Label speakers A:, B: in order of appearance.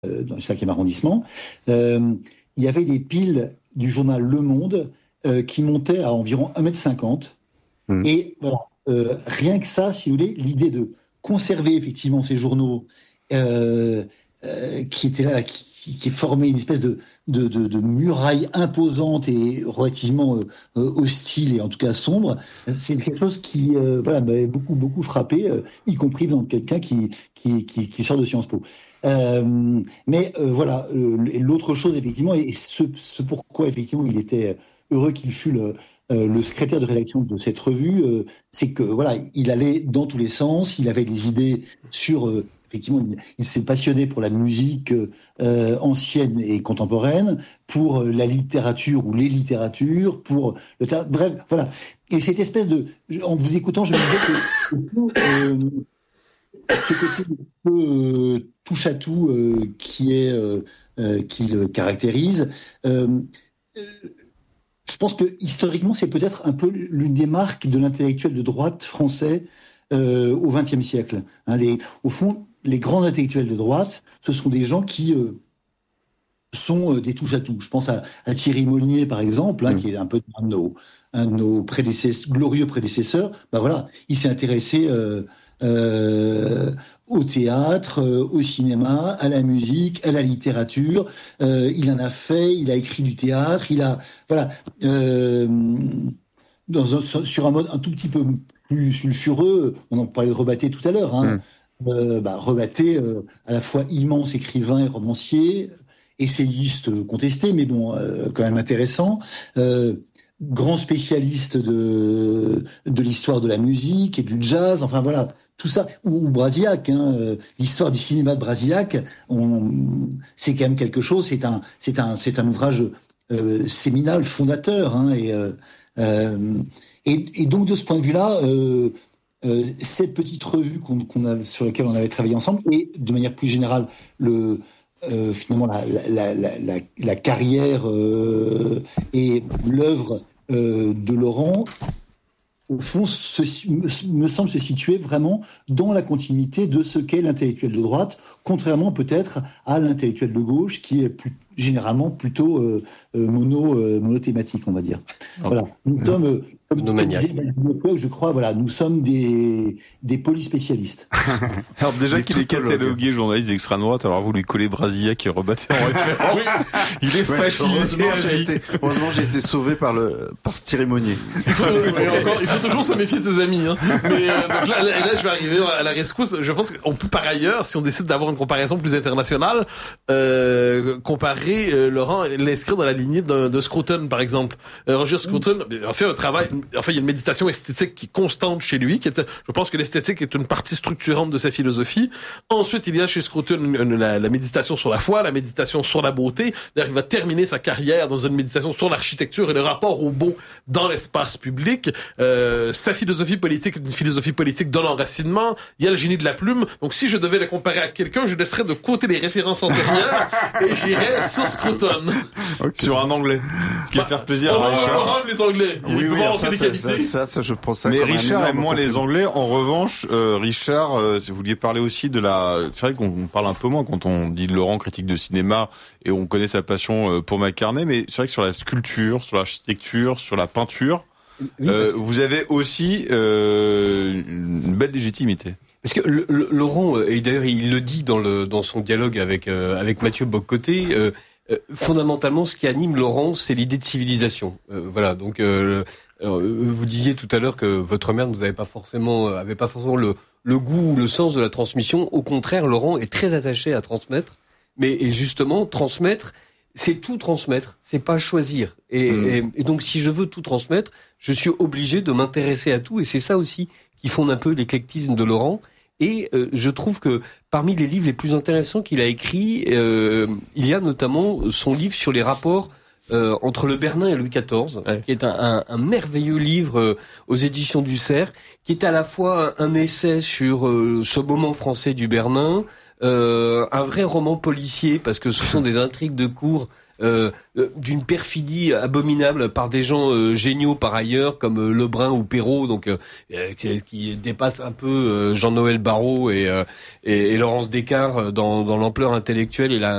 A: dans le 5e arrondissement, il y avait des piles du journal Le Monde qui montaient à environ 1,50 m. Et voilà, rien que ça, si vous voulez, l'idée de conserver effectivement ces journaux qui étaient là, qui formaient une espèce de muraille imposante et relativement hostile et en tout cas sombre, c'est quelque chose qui m'avait beaucoup frappé, y compris dans quelqu'un qui sort de Sciences Po. Voilà, l'autre chose effectivement, et ce pourquoi effectivement il était heureux qu'il fût le secrétaire de rédaction de cette revue, c'est que voilà, il allait dans tous les sens, il avait des idées sur effectivement, il s'est passionné pour la musique ancienne et contemporaine, pour la littérature ou les littératures, pour le théâtre, bref, voilà. Et cette espèce en vous écoutant, je me disais que ce côté un peu touche à tout qui le caractérise. Je pense que historiquement, c'est peut-être un peu l'une des marques de l'intellectuel de droite français au XXe siècle. Au fond, les grands intellectuels de droite, ce sont des gens qui sont des touche-à-tout. Je pense à Thierry Molnier, par exemple, qui est un peu un de nos glorieux prédécesseurs. Voilà, il s'est intéressé au théâtre, au cinéma, à la musique, à la littérature. Il en a fait, il a écrit du théâtre, il a sur un mode un tout petit peu plus sulfureux. On en parlait de Rebatté tout à l'heure. Rebatté, à la fois immense écrivain et romancier, essayiste contesté, mais bon, quand même intéressant. Grand spécialiste de l'histoire de la musique et du jazz. Enfin voilà, tout ça. Ou Brasillac, l'histoire du cinéma de Brasillac. C'est quand même quelque chose. C'est un ouvrage séminal, fondateur. Et donc de ce point de vue-là. Cette petite revue sur laquelle on avait travaillé ensemble, et de manière plus générale, finalement la carrière et l'œuvre de Laurent, au fond, me semble se situer vraiment dans la continuité de ce qu'est l'intellectuel de droite, contrairement peut-être à l'intellectuel de gauche, qui est généralement plutôt monothématique, on va dire. Voilà. Nous sommes, comme disait Basil, je crois, voilà, nous sommes des polyspécialistes.
B: Alors déjà qu'il est catalogué journaliste d'extrême droite, alors vous lui collez Brasillac et Rebatté en référence. Il est fascisé.
C: Heureusement, j'ai été sauvé par Thierry Monnier.
D: Il faut toujours se méfier de ses amis. Mais donc là, je vais arriver à la rescousse. Je pense qu'on peut par ailleurs, si on décide d'avoir une comparaison plus internationale, comparer Laurent, l'inscrire dans la lignée de Scruton, par exemple. Roger Scruton a fait un travail. Enfin, il y a une méditation esthétique qui est constante chez lui. Je pense que l'esthétique est une partie structurante de sa philosophie. Ensuite, il y a chez Scruton la méditation sur la foi, la méditation sur la beauté. D'ailleurs, il va terminer sa carrière dans une méditation sur l'architecture et le rapport au beau dans l'espace public. Sa philosophie politique est une philosophie politique de l'enracinement. Il y a le génie de la plume. Donc, si je devais le comparer à quelqu'un, je laisserais de côté les références antérieures et j'irais sur Scruton.
B: Okay. Sur un anglais. Ce qui va faire plaisir à Richard.
D: Les Anglais.
C: Oui, ça, je pense ça.
B: Mais Richard aime moins les Anglais. En revanche, Richard, si vous vouliez parler aussi de c'est vrai qu'on parle un peu moins quand on dit Laurent critique de cinéma et on connaît sa passion pour McCartney, mais c'est vrai que sur la sculpture, sur l'architecture, sur la peinture, vous avez aussi une belle légitimité.
E: Parce que Laurent, et d'ailleurs il le dit dans son dialogue avec Mathieu Bock-Côté, fondamentalement ce qui anime Laurent, c'est l'idée de civilisation. Voilà, donc vous disiez tout à l'heure que votre mère avait pas forcément le goût ou le sens de la transmission. Au contraire, Laurent est très attaché à transmettre, et justement transmettre, c'est tout transmettre, c'est pas choisir. Et donc si je veux tout transmettre, je suis obligé de m'intéresser à tout, et c'est ça aussi qui fonde un peu l'éclectisme de Laurent. Et je trouve que parmi les livres les plus intéressants qu'il a écrits, il y a notamment son livre sur les rapports entre le Bernin et Louis XIV, qui est un merveilleux livre aux éditions du Cerf, qui est à la fois un essai sur ce moment français du Bernin, un vrai roman policier, parce que ce sont des intrigues de cour d'une perfidie abominable par des gens géniaux par ailleurs, comme Lebrun ou Perrault, donc qui dépasse un peu Jean-Noël Barrot et Laurence Descartes dans l'ampleur intellectuelle et